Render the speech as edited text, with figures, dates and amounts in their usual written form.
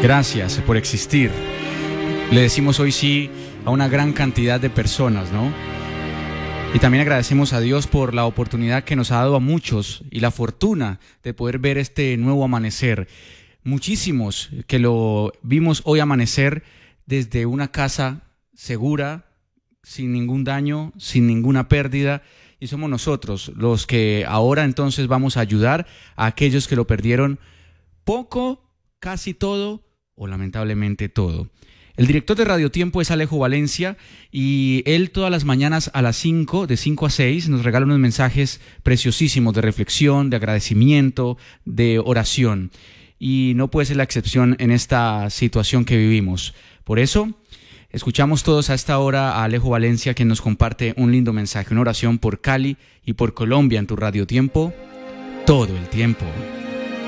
Gracias por existir. Le decimos hoy sí a una gran cantidad de personas, ¿no? Y también agradecemos a Dios por la oportunidad que nos ha dado a muchos y la fortuna de poder ver este nuevo amanecer. Muchísimos que lo vimos hoy amanecer desde una casa segura, sin ningún daño, sin ninguna pérdida. Y somos nosotros los que ahora entonces vamos a ayudar a aquellos que lo perdieron poco, casi todo o lamentablemente todo. El director de Radio Tiempo es Alejo Valencia y él todas las mañanas a las 5, de 5 a 6, nos regala unos mensajes preciosísimos de reflexión, de agradecimiento, de oración. Y no puede ser la excepción en esta situación que vivimos. Por eso, escuchamos todos a esta hora a Alejo Valencia, quien nos comparte un lindo mensaje, una oración por Cali y por Colombia en tu Radio Tiempo, todo el tiempo.